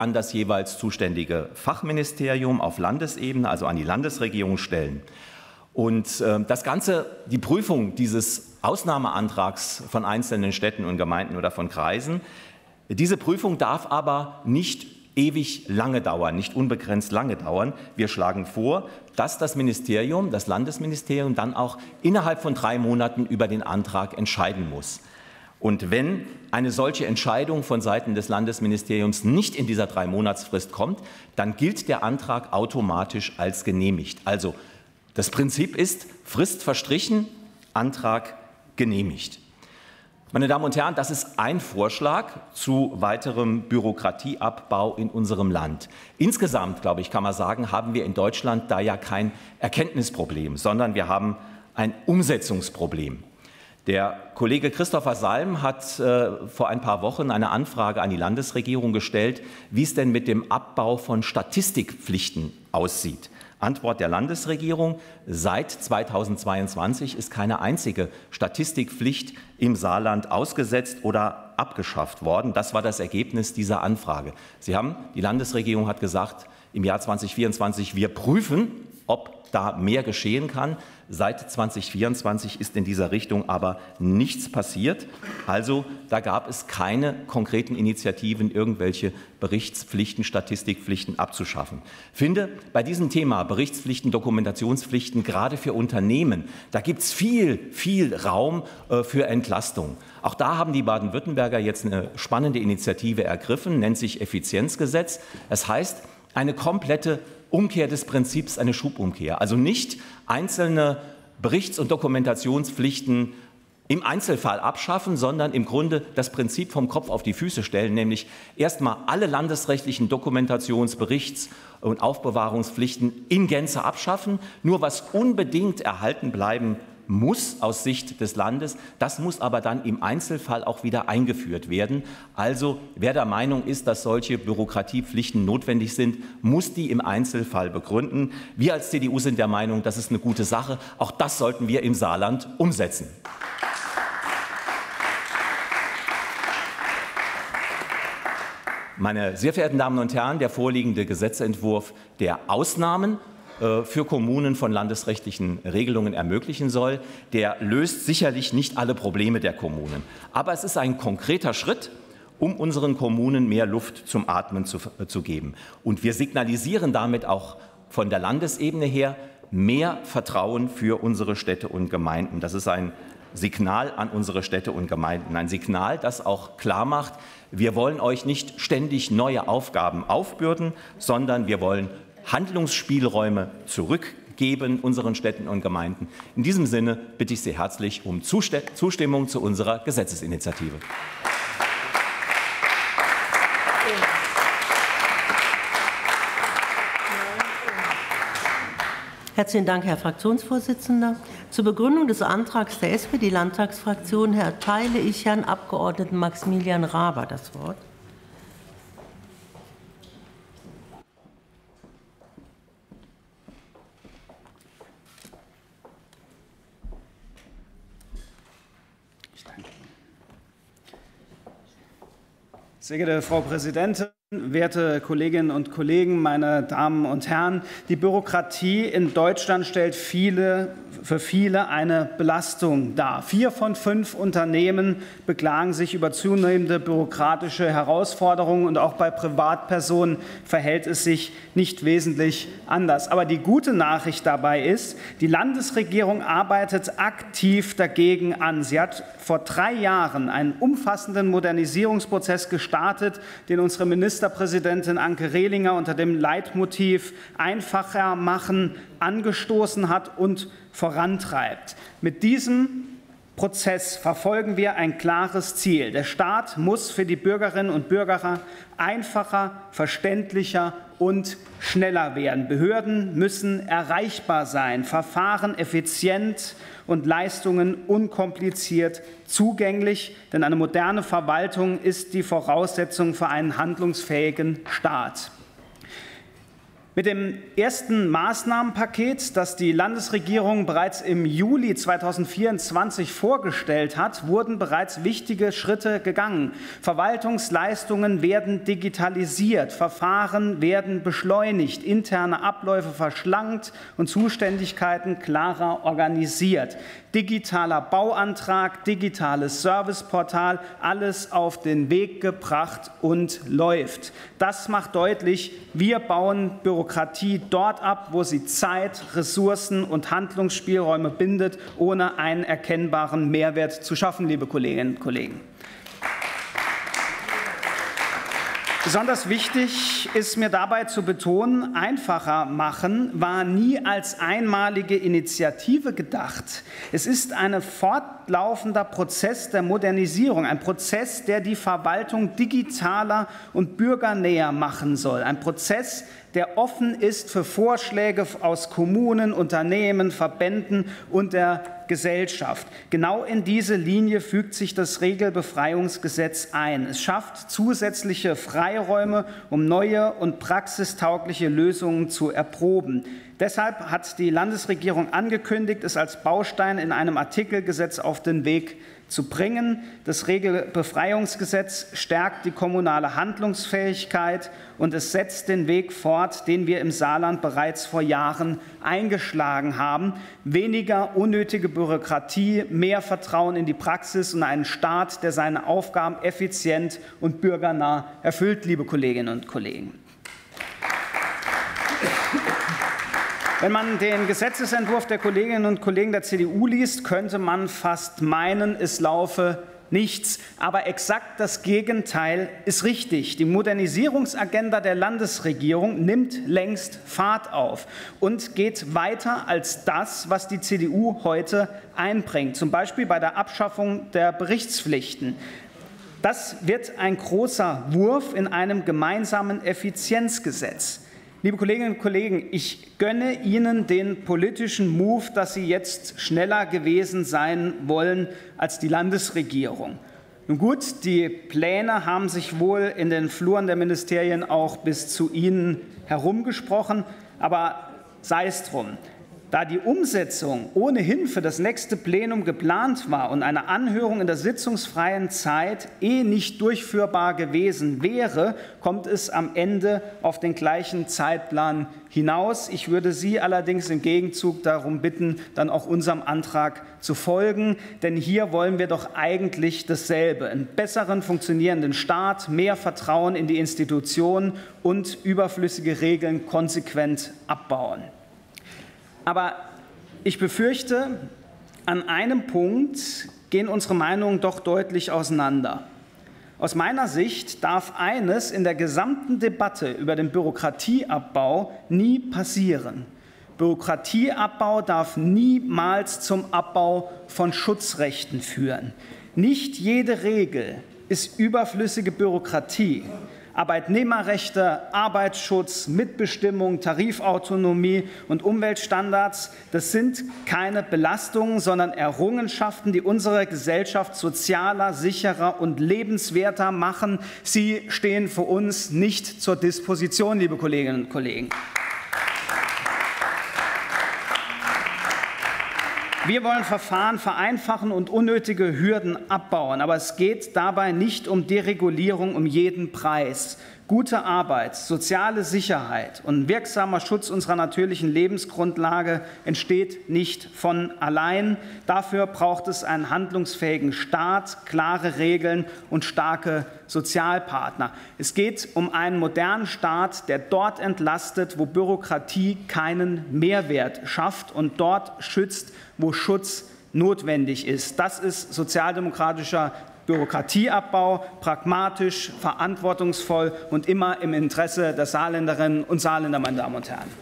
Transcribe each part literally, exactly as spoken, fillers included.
an das jeweils zuständige Fachministerium auf Landesebene, also an die Landesregierung, stellen. Und äh, das Ganze, die Prüfung dieses Ausnahmeantrags von einzelnen Städten und Gemeinden oder von Kreisen, diese Prüfung darf aber nicht ewig lange dauern, nicht unbegrenzt lange dauern. Wir schlagen vor, dass das Ministerium, das Landesministerium, dann auch innerhalb von drei Monaten über den Antrag entscheiden muss. Und wenn eine solche Entscheidung von Seiten des Landesministeriums nicht in dieser Drei-Monatsfrist kommt, dann gilt der Antrag automatisch als genehmigt. Also das Prinzip ist, Frist verstrichen, Antrag genehmigt. Meine Damen und Herren, das ist ein Vorschlag zu weiterem Bürokratieabbau in unserem Land. Insgesamt, glaube ich, kann man sagen, haben wir in Deutschland da ja kein Erkenntnisproblem, sondern wir haben ein Umsetzungsproblem. Der Kollege Christopher Salm hat äh, vor ein paar Wochen eine Anfrage an die Landesregierung gestellt, wie es denn mit dem Abbau von Statistikpflichten aussieht. Antwort der Landesregierung: Seit zweitausendzweiundzwanzig ist keine einzige Statistikpflicht im Saarland ausgesetzt oder abgeschafft worden. Das war das Ergebnis dieser Anfrage. Sie haben, die Landesregierung hat gesagt, im Jahr zweitausendvierundzwanzig, wir prüfen, ob da mehr geschehen kann. Seit zweitausendvierundzwanzig ist in dieser Richtung aber nichts passiert. Also da gab es keine konkreten Initiativen, irgendwelche Berichtspflichten, Statistikpflichten abzuschaffen. Ich finde, bei diesem Thema Berichtspflichten, Dokumentationspflichten, gerade für Unternehmen, da gibt es viel, viel Raum äh, für Entlastung. Auch da haben die Baden-Württemberger jetzt eine spannende Initiative ergriffen, nennt sich Effizienzgesetz. Das heißt, eine komplette Umkehr des Prinzips, eine Schubumkehr. Also nicht einzelne Berichts- und Dokumentationspflichten im Einzelfall abschaffen, sondern im Grunde das Prinzip vom Kopf auf die Füße stellen, nämlich erstmal alle landesrechtlichen Dokumentations-, Berichts- und Aufbewahrungspflichten in Gänze abschaffen. Nur was unbedingt erhalten bleiben muss aus Sicht des Landes, das muss aber dann im Einzelfall auch wieder eingeführt werden. Also wer der Meinung ist, dass solche Bürokratiepflichten notwendig sind, muss die im Einzelfall begründen. Wir als C D U sind der Meinung, das ist eine gute Sache. Auch das sollten wir im Saarland umsetzen. Meine sehr verehrten Damen und Herren, der vorliegende Gesetzentwurf, der Ausnahmen für Kommunen von landesrechtlichen Regelungen ermöglichen soll, der löst sicherlich nicht alle Probleme der Kommunen. Aber es ist ein konkreter Schritt, um unseren Kommunen mehr Luft zum Atmen zu, zu geben. Und wir signalisieren damit auch von der Landesebene her mehr Vertrauen für unsere Städte und Gemeinden. Das ist ein Signal an unsere Städte und Gemeinden. Ein Signal, das auch klar macht, wir wollen euch nicht ständig neue Aufgaben aufbürden, sondern wir wollen Handlungsspielräume zurückgeben unseren Städten und Gemeinden. In diesem Sinne bitte ich Sie herzlich um Zustimmung zu unserer Gesetzesinitiative. Herzlichen Dank, Herr Fraktionsvorsitzender. Zur Begründung des Antrags der S P D-Landtagsfraktion erteile ich Herrn Abgeordneten Maximilian Raber das Wort. Sehr geehrte Frau Präsidentin, werte Kolleginnen und Kollegen, meine Damen und Herren! Die Bürokratie in Deutschland stellt viele, für viele eine Belastung dar. Vier von fünf Unternehmen beklagen sich über zunehmende bürokratische Herausforderungen, und auch bei Privatpersonen verhält es sich nicht wesentlich anders. Aber die gute Nachricht dabei ist, die Landesregierung arbeitet aktiv dagegen an. Sie hat vor drei Jahren einen umfassenden Modernisierungsprozess gestartet, den unsere Ministerpräsidentin Anke Rehlinger unter dem Leitmotiv einfacher machen angestoßen hat und vorantreibt. Mit diesem Prozess verfolgen wir ein klares Ziel. Der Staat muss für die Bürgerinnen und Bürger einfacher, verständlicher und schneller werden. Behörden müssen erreichbar sein, Verfahren effizient und Leistungen unkompliziert zugänglich, denn eine moderne Verwaltung ist die Voraussetzung für einen handlungsfähigen Staat. Mit dem ersten Maßnahmenpaket, das die Landesregierung bereits im Juli zweitausendvierundzwanzig vorgestellt hat, wurden bereits wichtige Schritte gegangen. Verwaltungsleistungen werden digitalisiert, Verfahren werden beschleunigt, interne Abläufe verschlankt und Zuständigkeiten klarer organisiert. Digitaler Bauantrag, digitales Serviceportal, alles auf den Weg gebracht und läuft. Das macht deutlich, wir bauen Bürokratie dort ab, wo sie Zeit, Ressourcen und Handlungsspielräume bindet, ohne einen erkennbaren Mehrwert zu schaffen, liebe Kolleginnen und Kollegen. Besonders wichtig ist mir dabei zu betonen, einfacher machen war nie als einmalige Initiative gedacht. Es ist ein fortlaufender Prozess der Modernisierung, ein Prozess, der die Verwaltung digitaler und bürgernäher machen soll, ein Prozess, der offen ist für Vorschläge aus Kommunen, Unternehmen, Verbänden und der Gesellschaft. Genau in diese Linie fügt sich das Regelbefreiungsgesetz ein. Es schafft zusätzliche Freiräume, um neue und praxistaugliche Lösungen zu erproben. Deshalb hat die Landesregierung angekündigt, es als Baustein in einem Artikelgesetz auf den Weg zu bringen. Das Regelbefreiungsgesetz stärkt die kommunale Handlungsfähigkeit und es setzt den Weg fort, den wir im Saarland bereits vor Jahren eingeschlagen haben. Weniger unnötige Bürokratie, mehr Vertrauen in die Praxis und einen Staat, der seine Aufgaben effizient und bürgernah erfüllt, liebe Kolleginnen und Kollegen. Wenn man den Gesetzesentwurf der Kolleginnen und Kollegen der C D U liest, könnte man fast meinen, es laufe nichts. Aber exakt das Gegenteil ist richtig. Die Modernisierungsagenda der Landesregierung nimmt längst Fahrt auf und geht weiter als das, was die C D U heute einbringt, zum Beispiel bei der Abschaffung der Berichtspflichten. Das wird ein großer Wurf in einem gemeinsamen Effizienzgesetz. Liebe Kolleginnen und Kollegen, ich gönne Ihnen den politischen Move, dass Sie jetzt schneller gewesen sein wollen als die Landesregierung. Nun gut, die Pläne haben sich wohl in den Fluren der Ministerien auch bis zu Ihnen herumgesprochen, aber sei es drum. Da die Umsetzung ohnehin für das nächste Plenum geplant war und eine Anhörung in der sitzungsfreien Zeit eh nicht durchführbar gewesen wäre, kommt es am Ende auf den gleichen Zeitplan hinaus. Ich würde Sie allerdings im Gegenzug darum bitten, dann auch unserem Antrag zu folgen, denn hier wollen wir doch eigentlich dasselbe: einen besseren funktionierenden Staat, mehr Vertrauen in die Institutionen und überflüssige Regeln konsequent abbauen. Aber ich befürchte, an einem Punkt gehen unsere Meinungen doch deutlich auseinander. Aus meiner Sicht darf eines in der gesamten Debatte über den Bürokratieabbau nie passieren. Bürokratieabbau darf niemals zum Abbau von Schutzrechten führen. Nicht jede Regel ist überflüssige Bürokratie. Arbeitnehmerrechte, Arbeitsschutz, Mitbestimmung, Tarifautonomie und Umweltstandards, das sind keine Belastungen, sondern Errungenschaften, die unsere Gesellschaft sozialer, sicherer und lebenswerter machen. Sie stehen für uns nicht zur Disposition, liebe Kolleginnen und Kollegen. Wir wollen Verfahren vereinfachen und unnötige Hürden abbauen. Aber es geht dabei nicht um Deregulierung um jeden Preis. Gute Arbeit, soziale Sicherheit und wirksamer Schutz unserer natürlichen Lebensgrundlage entsteht nicht von allein. Dafür braucht es einen handlungsfähigen Staat, klare Regeln und starke Sozialpartner. Es geht um einen modernen Staat, der dort entlastet, wo Bürokratie keinen Mehrwert schafft und dort schützt, wo Schutz notwendig ist. Das ist sozialdemokratischer Bürokratieabbau, pragmatisch, verantwortungsvoll und immer im Interesse der Saarländerinnen und Saarländer, meine Damen und Herren.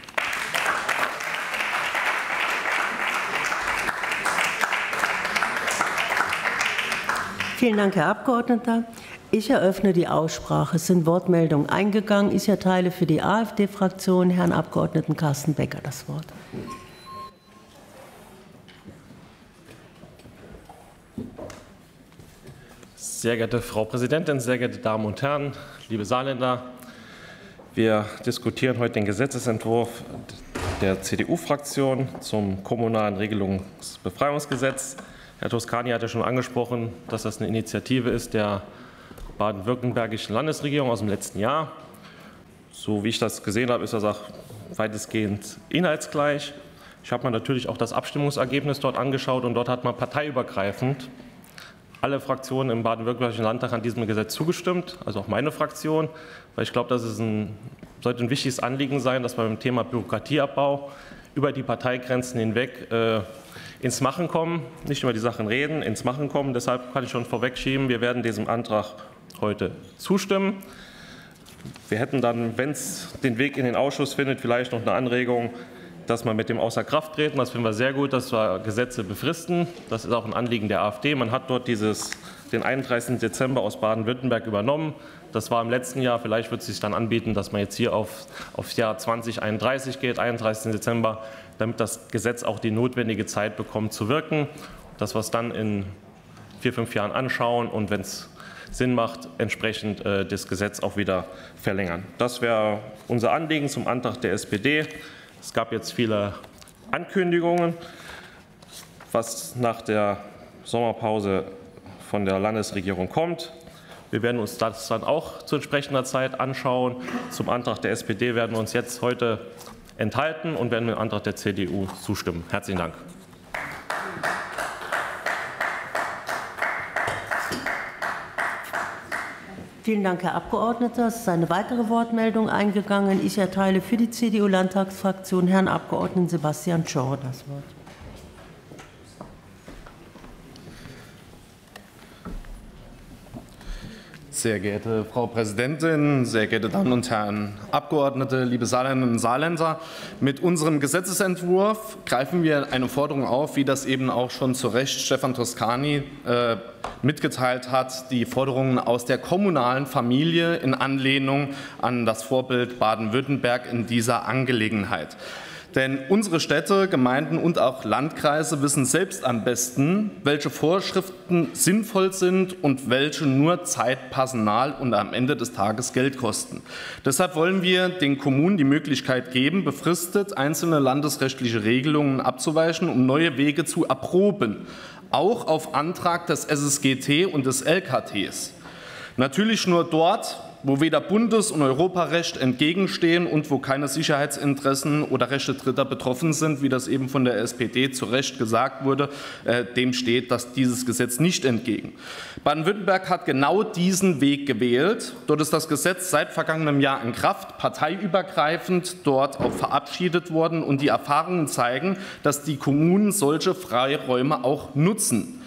Vielen Dank, Herr Abgeordneter. Ich eröffne die Aussprache. Es sind Wortmeldungen eingegangen. Ich erteile für die AfD-Fraktion Herrn Abgeordneten Carsten Becker das Wort. Sehr geehrte Frau Präsidentin, sehr geehrte Damen und Herren, liebe Saarländer! Wir diskutieren heute den Gesetzesentwurf der C D U-Fraktion zum Kommunalen Regelungsbefreiungsgesetz. Herr Toscani hat ja schon angesprochen, dass das eine Initiative ist der baden-württembergischen Landesregierung aus dem letzten Jahr. So wie ich das gesehen habe, ist das auch weitestgehend inhaltsgleich. Ich habe mir natürlich auch das Abstimmungsergebnis dort angeschaut und dort hat man parteiübergreifend alle Fraktionen im baden-württembergischen Landtag an diesem Gesetz zugestimmt, also auch meine Fraktion, weil ich glaube, dass es ein, sollte ein wichtiges Anliegen sein, dass wir beim Thema Bürokratieabbau über die Parteigrenzen hinweg äh, ins Machen kommen, nicht über die Sachen reden, ins Machen kommen. Deshalb kann ich schon vorwegschieben, wir werden diesem Antrag heute zustimmen. Wir hätten dann, wenn es den Weg in den Ausschuss findet, vielleicht noch eine Anregung, dass man mit dem Außerkrafttreten, das finden wir sehr gut, dass wir Gesetze befristen. Das ist auch ein Anliegen der AfD. Man hat dort dieses, den einunddreißigsten Dezember aus Baden-Württemberg übernommen. Das war im letzten Jahr. Vielleicht wird es sich dann anbieten, dass man jetzt hier auf, aufs Jahr zwanzig einunddreißig geht, einunddreißigsten Dezember, damit das Gesetz auch die notwendige Zeit bekommt zu wirken. Dass wir es dann in vier, fünf Jahren anschauen und wenn es Sinn macht, entsprechend äh, das Gesetz auch wieder verlängern. Das wäre unser Anliegen zum Antrag der S P D. Es gab jetzt viele Ankündigungen, was nach der Sommerpause von der Landesregierung kommt. Wir werden uns das dann auch zu entsprechender Zeit anschauen. Zum Antrag der S P D werden wir uns jetzt heute enthalten und werden dem Antrag der C D U zustimmen. Herzlichen Dank. Vielen Dank, Herr Abgeordneter. Es ist eine weitere Wortmeldung eingegangen. Ich erteile für die C D U-Landtagsfraktion Herrn Abgeordneten Sebastian Czorr das Wort. Sehr geehrte Frau Präsidentin, sehr geehrte Damen und Herren Abgeordnete, liebe Saarländerinnen und Saarländer! Mit unserem Gesetzesentwurf greifen wir eine Forderung auf, wie das eben auch schon zu Recht Stefan Toscani äh, mitgeteilt hat, die Forderungen aus der kommunalen Familie in Anlehnung an das Vorbild Baden-Württemberg in dieser Angelegenheit. Denn unsere Städte, Gemeinden und auch Landkreise wissen selbst am besten, welche Vorschriften sinnvoll sind und welche nur Zeit, Personal und am Ende des Tages Geld kosten. Deshalb wollen wir den Kommunen die Möglichkeit geben, befristet einzelne landesrechtliche Regelungen abzuweichen, um neue Wege zu erproben, auch auf Antrag des S S G T und des L K Ts. Natürlich nur dort, wo weder Bundes- und Europarecht entgegenstehen und wo keine Sicherheitsinteressen oder Rechte Dritter betroffen sind, wie das eben von der S P D zu Recht gesagt wurde, äh, dem steht das dieses Gesetz nicht entgegen. Baden-Württemberg hat genau diesen Weg gewählt. Dort ist das Gesetz seit vergangenem Jahr in Kraft, parteiübergreifend dort auch verabschiedet worden. Und die Erfahrungen zeigen, dass die Kommunen solche Freiräume auch nutzen.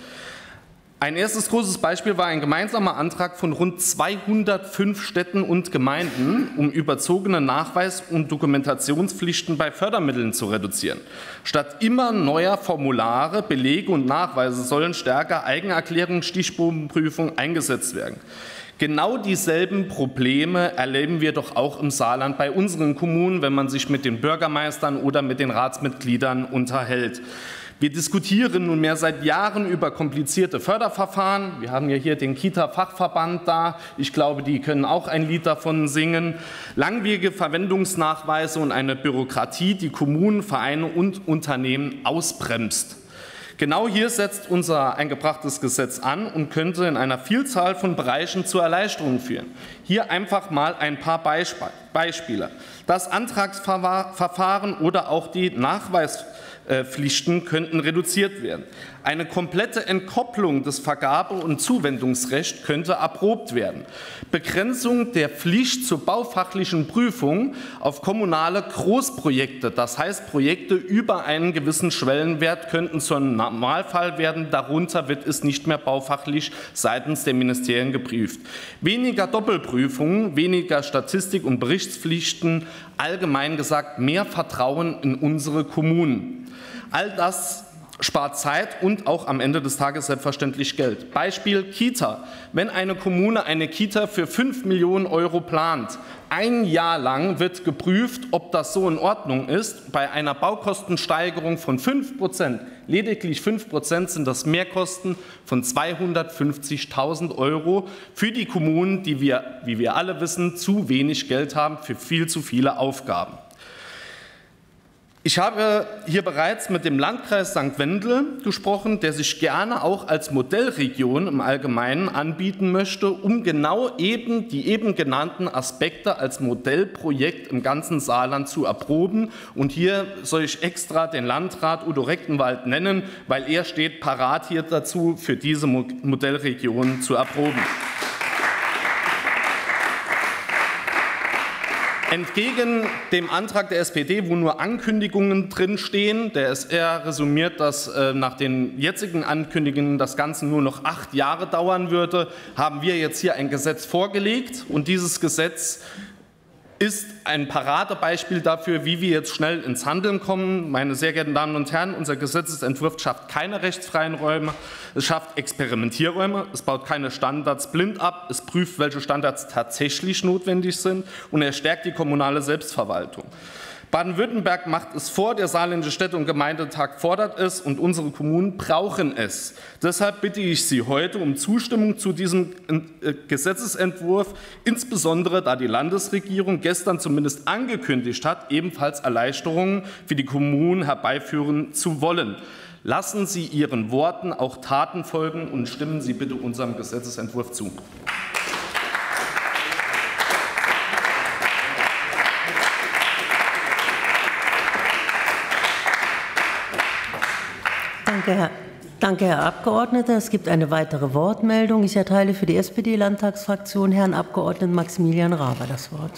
Ein erstes großes Beispiel war ein gemeinsamer Antrag von rund zweihundertfünf Städten und Gemeinden, um überzogene Nachweis- und Dokumentationspflichten bei Fördermitteln zu reduzieren. Statt immer neuer Formulare, Belege und Nachweise sollen stärker Eigenerklärung, Stichprobenprüfung eingesetzt werden. Genau dieselben Probleme erleben wir doch auch im Saarland bei unseren Kommunen, wenn man sich mit den Bürgermeistern oder mit den Ratsmitgliedern unterhält. Wir diskutieren nunmehr seit Jahren über komplizierte Förderverfahren. Wir haben ja hier den Kita-Fachverband da. Ich glaube, die können auch ein Lied davon singen. Langwierige Verwendungsnachweise und eine Bürokratie, die Kommunen, Vereine und Unternehmen ausbremst. Genau hier setzt unser eingebrachtes Gesetz an und könnte in einer Vielzahl von Bereichen zu Erleichterungen führen. Hier einfach mal ein paar Beispiele. Das Antragsverfahren oder auch die Nachweispflichten könnten reduziert werden. Eine komplette Entkopplung des Vergabe- und Zuwendungsrechts könnte erprobt werden. Begrenzung der Pflicht zur baufachlichen Prüfung auf kommunale Großprojekte, das heißt Projekte über einen gewissen Schwellenwert, könnten zu einem Normalfall werden. Darunter wird es nicht mehr baufachlich seitens der Ministerien geprüft. Weniger Doppelprüfungen, weniger Statistik- und Berichtspflichten, allgemein gesagt mehr Vertrauen in unsere Kommunen. All das spart Zeit und auch am Ende des Tages selbstverständlich Geld. Beispiel Kita. Wenn eine Kommune eine Kita für fünf Millionen Euro plant, ein Jahr lang wird geprüft, ob das so in Ordnung ist. Bei einer Baukostensteigerung von fünf Prozent, lediglich fünf Prozent, sind das Mehrkosten von zweihundertfünfzigtausend Euro für die Kommunen, die wir, wie wir alle wissen, zu wenig Geld haben für viel zu viele Aufgaben. Ich habe hier bereits mit dem Landkreis Sankt Wendel gesprochen, der sich gerne auch als Modellregion im Allgemeinen anbieten möchte, um genau eben die eben genannten Aspekte als Modellprojekt im ganzen Saarland zu erproben. Und hier soll ich extra den Landrat Udo Rechtenwald nennen, weil er steht parat hier dazu, für diese Modellregion zu erproben. Entgegen dem Antrag der S P D, wo nur Ankündigungen drinstehen, der S R resümiert, dass äh, nach den jetzigen Ankündigungen das Ganze nur noch acht Jahre dauern würde, haben wir jetzt hier ein Gesetz vorgelegt. Und dieses Gesetz ist ein Paradebeispiel dafür, wie wir jetzt schnell ins Handeln kommen. Meine sehr geehrten Damen und Herren, unser Gesetzesentwurf schafft keine rechtsfreien Räume, es schafft Experimentierräume, es baut keine Standards blind ab, es prüft, welche Standards tatsächlich notwendig sind, und er stärkt die kommunale Selbstverwaltung. Baden-Württemberg macht es vor, der Saarländische Städte- und Gemeindetag fordert es, und unsere Kommunen brauchen es. Deshalb bitte ich Sie heute um Zustimmung zu diesem Gesetzesentwurf, insbesondere da die Landesregierung gestern zumindest angekündigt hat, ebenfalls Erleichterungen für die Kommunen herbeiführen zu wollen. Lassen Sie Ihren Worten auch Taten folgen und stimmen Sie bitte unserem Gesetzesentwurf zu. Danke, Herr, danke, Herr Abgeordneter. Es gibt eine weitere Wortmeldung. Ich erteile für die S P D-Landtagsfraktion Herrn Abgeordneten Maximilian Raber das Wort.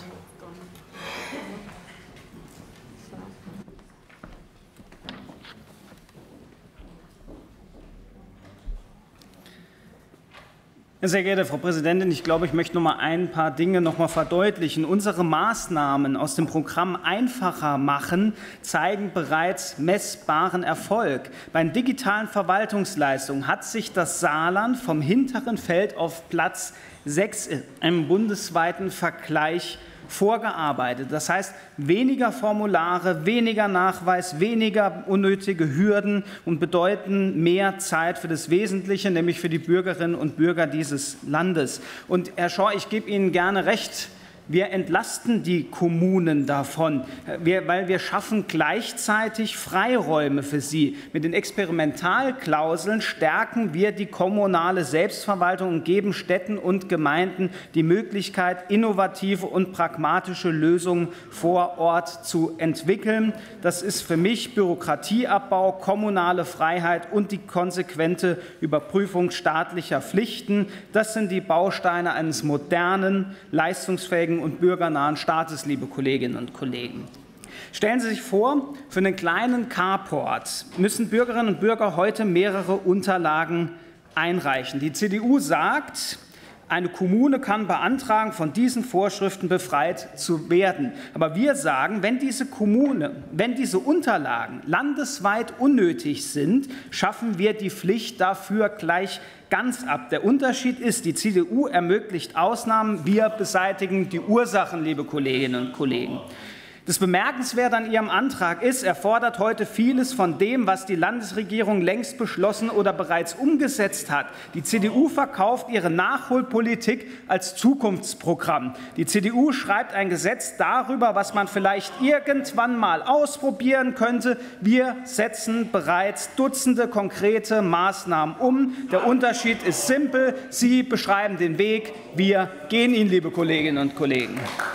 Sehr geehrte Frau Präsidentin, ich glaube, ich möchte noch mal ein paar Dinge noch mal verdeutlichen. Unsere Maßnahmen aus dem Programm Einfacher machen zeigen bereits messbaren Erfolg. Bei den digitalen Verwaltungsleistungen hat sich das Saarland vom hinteren Feld auf Platz sechs im bundesweiten Vergleich vorgearbeitet. Das heißt, weniger Formulare, weniger Nachweis, weniger unnötige Hürden und bedeuten mehr Zeit für das Wesentliche, nämlich für die Bürgerinnen und Bürger dieses Landes. Und Herr Schor, ich gebe Ihnen gerne recht, wir entlasten die Kommunen davon, wir, weil wir schaffen gleichzeitig Freiräume für sie. Mit den Experimentalklauseln stärken wir die kommunale Selbstverwaltung und geben Städten und Gemeinden die Möglichkeit, innovative und pragmatische Lösungen vor Ort zu entwickeln. Das ist für mich Bürokratieabbau, kommunale Freiheit und die konsequente Überprüfung staatlicher Pflichten. Das sind die Bausteine eines modernen, leistungsfähigen und bürgernahen Staates, liebe Kolleginnen und Kollegen. Stellen Sie sich vor, für einen kleinen Carport müssen Bürgerinnen und Bürger heute mehrere Unterlagen einreichen. Die C D U sagt, eine Kommune kann beantragen, von diesen Vorschriften befreit zu werden. Aber wir sagen, wenn diese Kommune, wenn diese Unterlagen landesweit unnötig sind, schaffen wir die Pflicht dafür gleich ganz ab. Der Unterschied ist, die C D U ermöglicht Ausnahmen, wir beseitigen die Ursachen, liebe Kolleginnen und Kollegen. Das Bemerkenswerte an Ihrem Antrag ist, er fordert heute vieles von dem, was die Landesregierung längst beschlossen oder bereits umgesetzt hat. Die C D U verkauft ihre Nachholpolitik als Zukunftsprogramm. Die C D U schreibt ein Gesetz darüber, was man vielleicht irgendwann mal ausprobieren könnte. Wir setzen bereits Dutzende konkrete Maßnahmen um. Der Unterschied ist simpel. Sie beschreiben den Weg, wir gehen ihn, liebe Kolleginnen und Kollegen.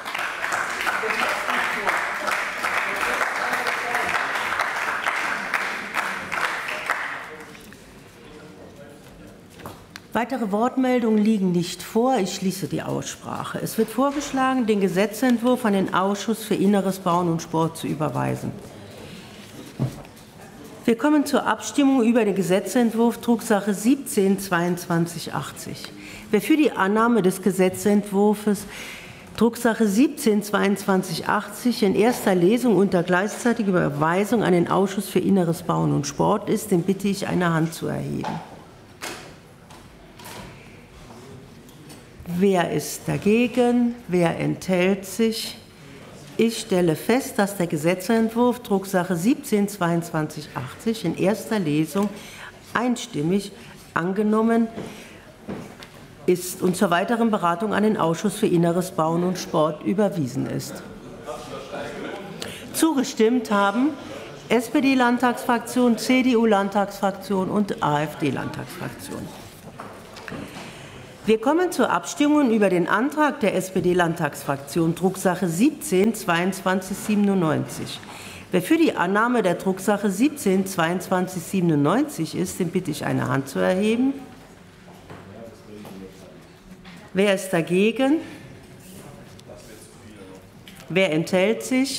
Weitere Wortmeldungen liegen nicht vor. Ich schließe die Aussprache. Es wird vorgeschlagen, den Gesetzentwurf an den Ausschuss für Inneres, Bauen und Sport zu überweisen. Wir kommen zur Abstimmung über den Gesetzentwurf Drucksache siebzehn zweiundzwanzig achtzig. Wer für die Annahme des Gesetzentwurfs Drucksache siebzehn zweiundzwanzig achtzig in erster Lesung unter gleichzeitiger Überweisung an den Ausschuss für Inneres Bauen und Sport ist, den bitte ich, eine Hand zu erheben. Wer ist dagegen? Wer enthält sich? Ich stelle fest, dass der Gesetzentwurf Drucksache siebzehn zweiundzwanzig achtzig in erster Lesung einstimmig angenommen ist und zur weiteren Beratung an den Ausschuss für Inneres Bauen und Sport überwiesen ist. Zugestimmt haben S P D-Landtagsfraktion, C D U-Landtagsfraktion und AfD-Landtagsfraktion. Wir kommen zur Abstimmung über den Antrag der S P D-Landtagsfraktion, Drucksache siebzehn zweiundzwanzig siebenundneunzig. Wer für die Annahme der Drucksache siebzehn zweiundzwanzig siebenundneunzig ist, den bitte ich, eine Hand zu erheben. Wer ist dagegen? Wer enthält sich?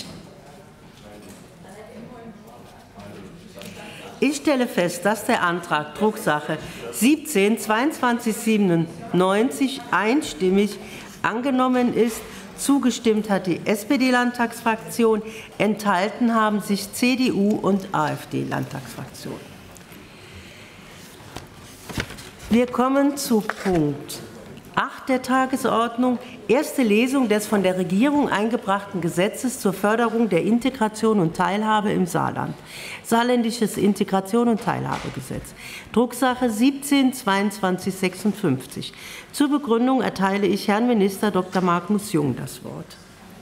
Ich stelle fest, dass der Antrag Drucksache siebzehn zweiundzwanzig siebenundneunzig einstimmig angenommen ist. Zugestimmt hat die S P D-Landtagsfraktion, enthalten haben sich C D U und AfD-Landtagsfraktion. Wir kommen zu Punkt acht der Tagesordnung, erste Lesung des von der Regierung eingebrachten Gesetzes zur Förderung der Integration und Teilhabe im Saarland. Saarländisches Integration- und Teilhabegesetz. Drucksache siebzehn zweiundzwanzig sechsundfünfzig. Zur Begründung erteile ich Herrn Minister Doktor Magnus Jung das Wort.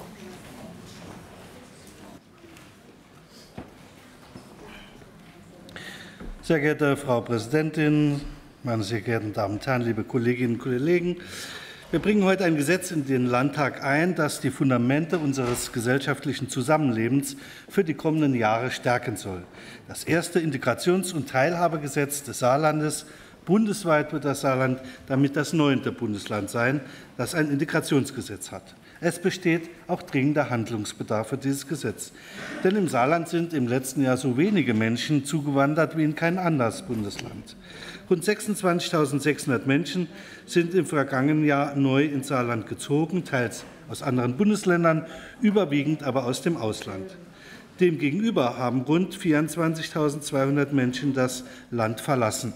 Sehr geehrte Frau Präsidentin, meine sehr geehrten Damen und Herren, liebe Kolleginnen und Kollegen! Wir bringen heute ein Gesetz in den Landtag ein, das die Fundamente unseres gesellschaftlichen Zusammenlebens für die kommenden Jahre stärken soll. Das erste Integrations- und Teilhabegesetz des Saarlandes. Bundesweit wird das Saarland damit das neunte Bundesland sein, das ein Integrationsgesetz hat. Es besteht auch dringender Handlungsbedarf für dieses Gesetz. Denn im Saarland sind im letzten Jahr so wenige Menschen zugewandert wie in kein anderes Bundesland. Rund sechsundzwanzigtausendsechshundert Menschen sind im vergangenen Jahr neu ins Saarland gezogen, teils aus anderen Bundesländern, überwiegend aber aus dem Ausland. Demgegenüber haben rund vierundzwanzigtausendzweihundert Menschen das Land verlassen.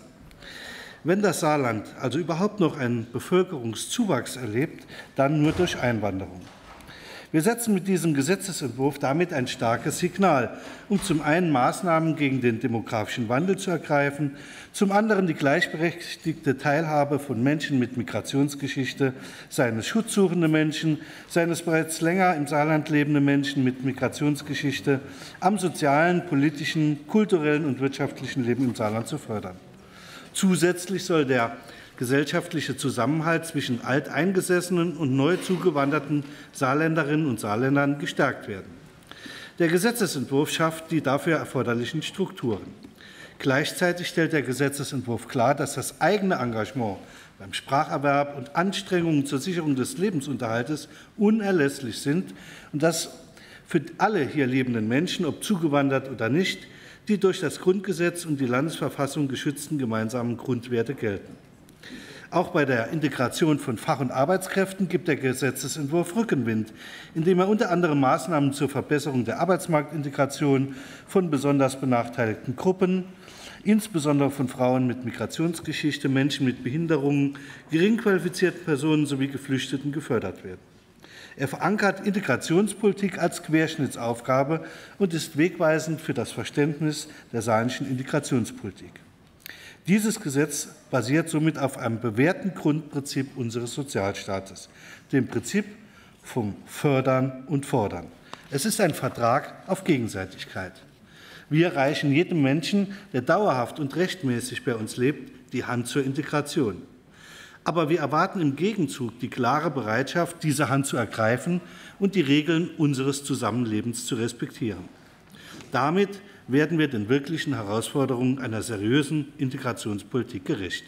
Wenn das Saarland also überhaupt noch einen Bevölkerungszuwachs erlebt, dann nur durch Einwanderung. Wir setzen mit diesem Gesetzesentwurf damit ein starkes Signal, um zum einen Maßnahmen gegen den demografischen Wandel zu ergreifen, zum anderen die gleichberechtigte Teilhabe von Menschen mit Migrationsgeschichte, seien es schutzsuchende Menschen, seien es bereits länger im Saarland lebende Menschen mit Migrationsgeschichte, am sozialen, politischen, kulturellen und wirtschaftlichen Leben im Saarland zu fördern. Zusätzlich soll der gesellschaftliche Zusammenhalt zwischen alteingesessenen und neu zugewanderten Saarländerinnen und Saarländern gestärkt werden. Der Gesetzesentwurf schafft die dafür erforderlichen Strukturen. Gleichzeitig stellt der Gesetzesentwurf klar, dass das eigene Engagement beim Spracherwerb und Anstrengungen zur Sicherung des Lebensunterhaltes unerlässlich sind und dass für alle hier lebenden Menschen, ob zugewandert oder nicht, die durch das Grundgesetz und die Landesverfassung geschützten gemeinsamen Grundwerte gelten. Auch bei der Integration von Fach- und Arbeitskräften gibt der Gesetzesentwurf Rückenwind, indem er unter anderem Maßnahmen zur Verbesserung der Arbeitsmarktintegration von besonders benachteiligten Gruppen, insbesondere von Frauen mit Migrationsgeschichte, Menschen mit Behinderungen, gering qualifizierten Personen sowie Geflüchteten gefördert werden. Er verankert Integrationspolitik als Querschnittsaufgabe und ist wegweisend für das Verständnis der saarländischen Integrationspolitik. Dieses Gesetz basiert somit auf einem bewährten Grundprinzip unseres Sozialstaates, dem Prinzip vom Fördern und Fordern. Es ist ein Vertrag auf Gegenseitigkeit. Wir reichen jedem Menschen, der dauerhaft und rechtmäßig bei uns lebt, die Hand zur Integration. Aber wir erwarten im Gegenzug die klare Bereitschaft, diese Hand zu ergreifen und die Regeln unseres Zusammenlebens zu respektieren. Damit werden wir den wirklichen Herausforderungen einer seriösen Integrationspolitik gerecht.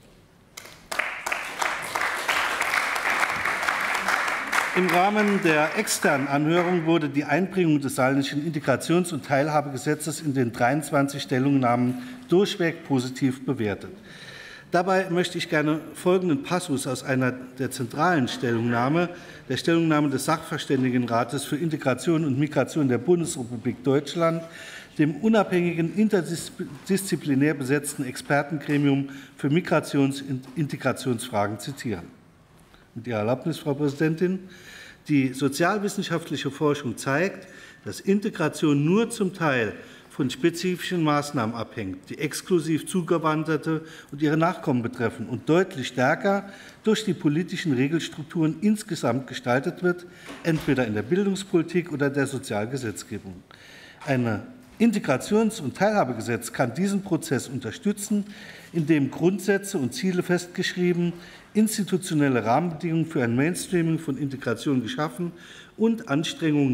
Im Rahmen der externen Anhörung wurde die Einbringung des saarländischen Integrations- und Teilhabegesetzes in den dreiundzwanzig Stellungnahmen durchweg positiv bewertet. Dabei möchte ich gerne folgenden Passus aus einer der zentralen Stellungnahme, der Stellungnahme des Sachverständigenrates für Integration und Migration der Bundesrepublik Deutschland, dem unabhängigen, interdisziplinär besetzten Expertengremium für Migrations- und Integrationsfragen zitieren. Mit Ihrer Erlaubnis, Frau Präsidentin. Die sozialwissenschaftliche Forschung zeigt, dass Integration nur zum Teil von spezifischen Maßnahmen abhängt, die exklusiv Zugewanderte und ihre Nachkommen betreffen und deutlich stärker durch die politischen Regelstrukturen insgesamt gestaltet wird, entweder in der Bildungspolitik oder der Sozialgesetzgebung. Ein Integrations- und Teilhabegesetz kann diesen Prozess unterstützen, indem Grundsätze und Ziele festgeschrieben, institutionelle Rahmenbedingungen für ein Mainstreaming von Integration geschaffen und Anstrengungen